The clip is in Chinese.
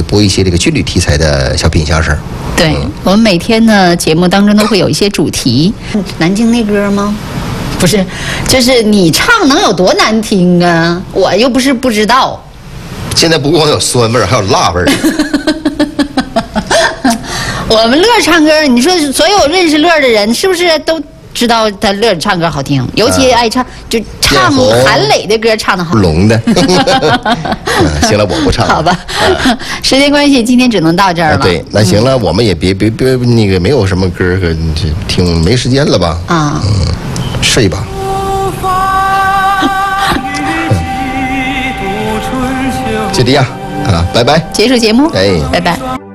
播一些这个军旅题材的小品相声。 对，我们每天呢节目当中都会有一些主题。南京那歌吗？不是，就是你唱能有多难听啊？我又不是不知道。 现在不光有酸味儿，还有辣味儿。 我们乐唱歌，你说所有认识乐的人，是不是都知道他乐唱歌好听？尤其爱唱，就唱韩磊的歌唱得好。 聋的。行了，我不唱了。 好吧，时间关系，今天只能到这儿了。 对，那行了，我们也别那个没有什么歌可听，没时间了吧？ 啊， 睡吧。就这样啊，拜拜。 结束节目， 哎， 拜拜。